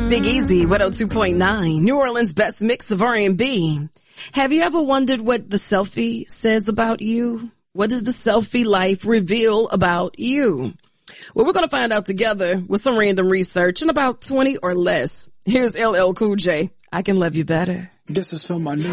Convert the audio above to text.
Big Easy, 102.9, New Orleans' best mix of R&B. Have you ever wondered what the selfie says about you? What does the selfie life reveal about you? Well, we're going to find out together with some random research in about 20 or less. Here's LL Cool J. I Can Love You Better. This is for my new